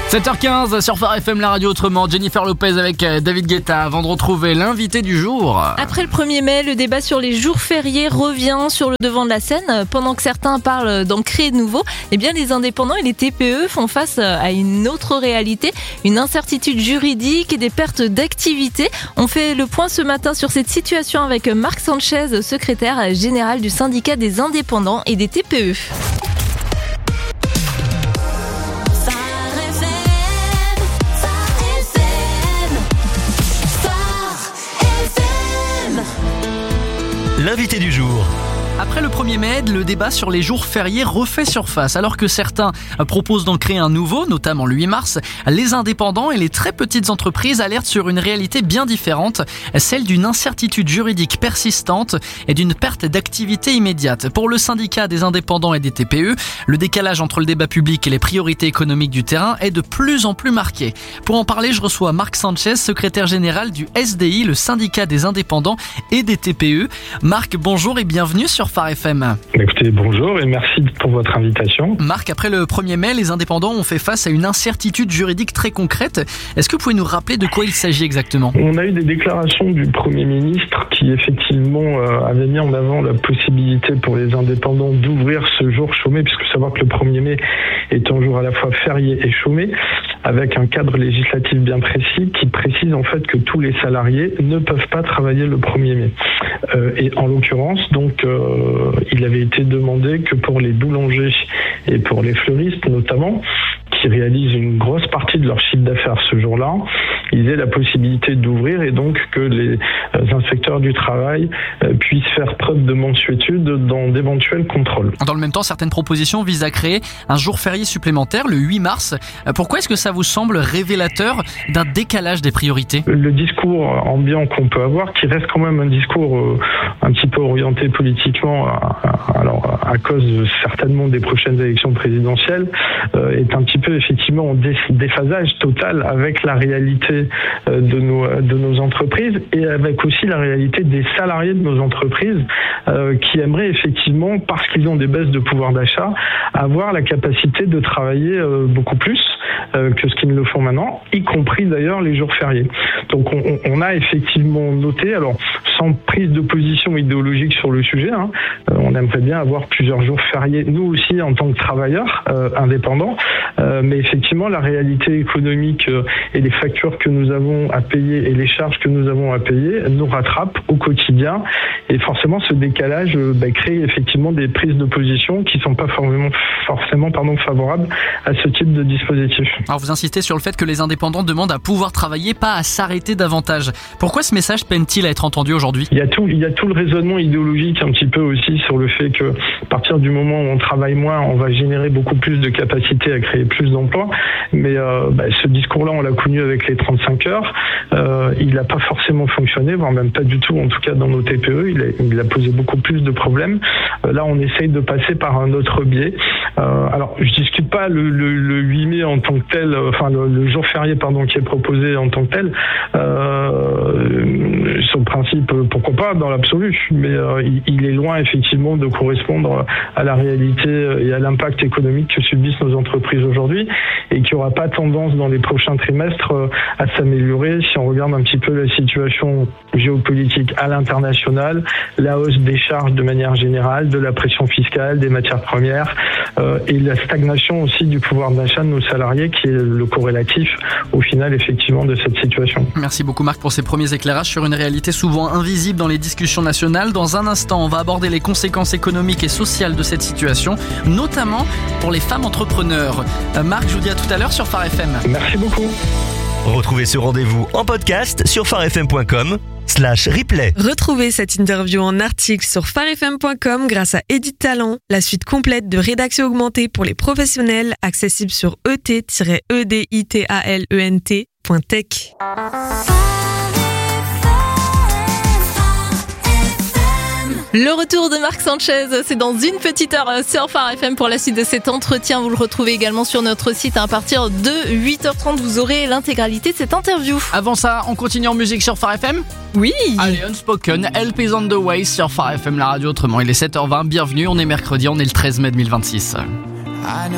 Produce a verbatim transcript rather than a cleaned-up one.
sept heures quinze sur Phare F M, la radio autrement. Jennifer Lopez avec David Guetta avant de retrouver l'invité du jour. Après le premier mai, le débat sur les jours fériés revient sur le devant de la scène. Pendant que certains parlent d'en créer de nouveaux, eh bien les indépendants et les T P E font face à une autre réalité, une incertitude juridique et des pertes d'activité. On fait le point ce matin sur cette situation avec Marc Sanchez, secrétaire général du syndicat des indépendants et des T P E. L'invité du jour. Après le premier mai, le débat sur les jours fériés refait surface. Alors que certains proposent d'en créer un nouveau, notamment le huit mars, les indépendants et les très petites entreprises alertent sur une réalité bien différente, celle d'une incertitude juridique persistante et d'une perte d'activité immédiate. Pour le syndicat des indépendants et des T P E, le décalage entre le débat public et les priorités économiques du terrain est de plus en plus marqué. Pour en parler, je reçois Marc Sanchez, secrétaire général du S D I, le syndicat des indépendants et des T P E. Marc, bonjour et bienvenue sur Phare F M. Écoutez, bonjour et merci pour votre invitation. Marc, après le premier mai, les indépendants ont fait face à une incertitude juridique très concrète. Est-ce que vous pouvez nous rappeler de quoi il s'agit exactement ? On a eu des déclarations du Premier ministre qui effectivement euh, avait mis en avant la possibilité pour les indépendants d'ouvrir ce jour chômé, puisque savoir que le premier mai est un jour à la fois férié et chômé, avec un cadre législatif bien précis qui précise en fait que tous les salariés ne peuvent pas travailler le premier mai. Euh, et en l'occurrence, donc, euh, il avait été demandé que pour les boulangers et pour les fleuristes notamment, qui réalisent une grosse partie de leur chiffre d'affaires ce jour-là, ils aient la possibilité d'ouvrir et donc que les inspecteurs du travail puissent faire preuve de mansuétude dans d'éventuels contrôles. Dans le même temps, certaines propositions visent à créer un jour férié supplémentaire, le huit mars. Pourquoi est-ce que ça vous semble révélateur d'un décalage des priorités ? Le discours ambiant qu'on peut avoir, qui reste quand même un discours un petit peu orienté politiquement, alors à cause certainement des prochaines élections présidentielles, est un petit peu effectivement en déphasage total avec la réalité de nos, de nos entreprises et avec aussi la réalité des salariés de nos entreprises euh, qui aimeraient effectivement, parce qu'ils ont des baisses de pouvoir d'achat, avoir la capacité de travailler euh, beaucoup plus euh, que ce qu'ils ne le font maintenant, y compris d'ailleurs les jours fériés. Donc on, on a effectivement noté, alors sans prise de position idéologique sur le sujet, hein, euh, on aimerait bien avoir plusieurs jours fériés, nous aussi en tant que travailleurs euh, indépendants, euh, mais effectivement la réalité économique euh, et les factures que nous avons à payer et les charges que nous avons à payer nous rattrapent au quotidien et forcément ce décalage euh, bah, crée effectivement des prises de position qui ne sont pas forcément, forcément pardon, favorables à ce type de dispositif. Alors vous insistez sur le fait que les indépendants demandent à pouvoir travailler, pas à s'arrêter davantage. Pourquoi ce message peine-t-il à être entendu aujourd'hui ? Il y a tout, il y a tout le raisonnement idéologique un petit peu aussi sur le fait que à partir du moment où on travaille moins, on va générer beaucoup plus de capacité à créer plus d'emplois. Mais euh, bah, ce discours-là, on l'a connu avec les trente-cinq heures. Euh, il n'a pas forcément fonctionné, voire même pas du tout, en tout cas dans nos T P E. Il a, il a posé beaucoup plus de problèmes. Euh, là, on essaye de passer par un autre biais. Euh, alors, je discute pas le, le, le huit mai en tant que tel, enfin le, le jour férié pardon qui est proposé en tant que tel. Euh, sur le principe, pourquoi pas dans l'absolu, mais euh, il, il est loin effectivement de correspondre à la réalité et à l'impact économique que subissent nos entreprises aujourd'hui et qui n'aura pas tendance dans les prochains trimestres à s'améliorer si on regarde un petit peu la situation géopolitique à l'international, la hausse des charges de manière générale, de la pression fiscale, des matières premières euh, et la stagnation aussi du pouvoir d'achat de nos salariés qui est le corrélatif au final effectivement de cette situation. Merci beaucoup Marc pour ces premiers éclairages sur une réalité souvent invisible dans les discussions nationales. Dans un instant, on va aborder les conséquences économiques et sociales de cette situation, notamment pour les femmes entrepreneurs. Euh, Marc, je vous dis à tout à l'heure sur Phare F M. Merci beaucoup. Retrouvez ce rendez-vous en podcast sur pharefm.com slash replay. Retrouvez cette interview en article sur pharefm point com grâce à Edit Talent, la suite complète de rédaction augmentée pour les professionnels, accessible sur e t tiret e d i t a l e n t point tech. Le retour de Marc Sanchez, c'est dans une petite heure sur Phare F M pour la suite de cet entretien. Vous le retrouvez également sur notre site. À partir de huit heures trente, vous aurez l'intégralité de cette interview. Avant ça, on continue en musique sur Phare F M ? Oui. Allez, Unspoken, Help is on the way sur Phare F M, la radio autrement. Il est sept heures vingt, bienvenue, on est mercredi, on est le treize mai deux mille vingt-six.